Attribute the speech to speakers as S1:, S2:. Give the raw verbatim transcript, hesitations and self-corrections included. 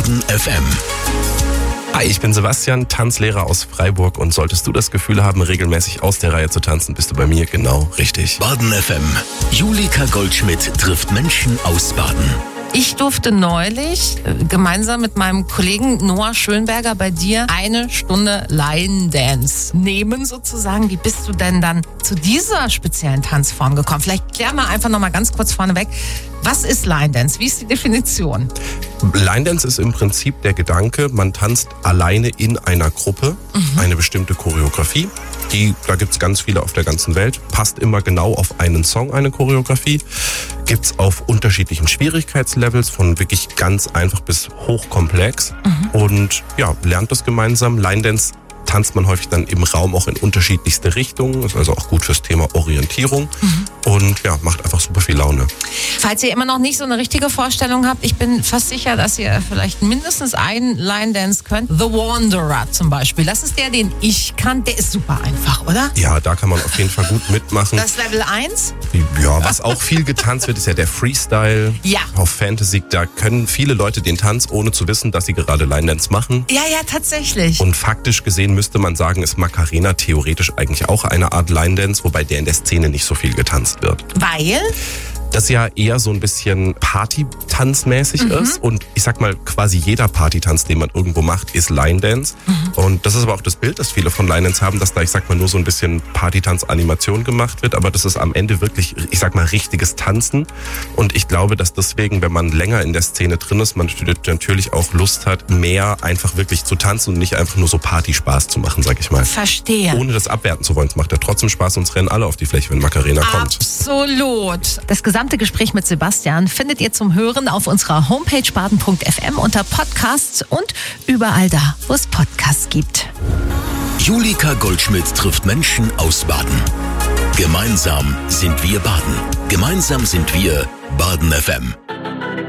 S1: Baden F M.
S2: Hi, ich bin Sebastian, Tanzlehrer aus Freiburg, und solltest du das Gefühl haben, regelmäßig aus der Reihe zu tanzen, bist du bei mir genau richtig.
S1: Baden F M. Julika Goldschmidt trifft Menschen aus Baden.
S3: Ich durfte neulich äh, gemeinsam mit meinem Kollegen Noah Schönberger bei dir eine Stunde Line Dance nehmen sozusagen. Wie bist du denn dann zu dieser speziellen Tanzform gekommen? Vielleicht klär mal einfach noch mal ganz kurz vorneweg. Was ist Line Dance? Wie ist die Definition?
S2: Line Dance ist im Prinzip der Gedanke, man tanzt alleine in einer Gruppe mhm. eine bestimmte Choreografie. Die, da gibt's ganz viele auf der ganzen Welt. Passt immer genau auf einen Song, eine Choreografie. Gibt's auf unterschiedlichen Schwierigkeitslevels, von wirklich ganz einfach bis hochkomplex. Mhm. Und ja, lernt das gemeinsam. Line Dance tanzt man häufig dann im Raum auch in unterschiedlichste Richtungen. Ist also auch gut fürs Thema Orientierung. Mhm. Und ja, macht einfach super viel Laune.
S3: Falls ihr immer noch nicht so eine richtige Vorstellung habt, ich bin fast sicher, dass ihr vielleicht mindestens einen Line Dance könnt. The Wanderer zum Beispiel. Das ist der, den ich kann. Der ist super einfach, oder?
S2: Ja, da kann man auf jeden Fall gut mitmachen.
S3: Das ist Level eins?
S2: Ja, was auch viel getanzt wird, ist ja der Freestyle.
S3: Ja.
S2: Auf Fantasy, da können viele Leute den Tanz, ohne zu wissen, dass sie gerade Line Dance machen.
S3: Ja, ja, tatsächlich.
S2: Und faktisch gesehen müsste man sagen, ist Macarena theoretisch eigentlich auch eine Art Line Dance, wobei der in der Szene nicht so viel getanzt wird.
S3: Weil?
S2: Das ja eher so ein bisschen Party-Tanzmäßig mhm. ist, und ich sag mal, quasi jeder Partytanz, den man irgendwo macht, ist Line Dance. Mhm. Und das ist aber auch das Bild, das viele von Line Dance haben, dass da, ich sag mal, nur so ein bisschen Partytanz-Animation gemacht wird, aber das ist am Ende wirklich, ich sag mal, richtiges Tanzen. Und ich glaube, dass deswegen, wenn man länger in der Szene drin ist, man natürlich auch Lust hat, mehr einfach wirklich zu tanzen und nicht einfach nur so Partyspaß zu machen, sag ich mal.
S3: Verstehe.
S2: Ohne das abwerten zu wollen. Es macht ja trotzdem Spaß, und es rennen alle auf die Fläche, wenn Macarena kommt.
S3: Absolut. Das gesamte Gespräch mit Sebastian findet ihr zum Hören auf unserer Homepage baden punkt f m unter Podcasts und überall da, wo es Podcasts gibt.
S1: Julika Goldschmidt trifft Menschen aus Baden. Gemeinsam sind wir Baden. Gemeinsam sind wir Baden F M.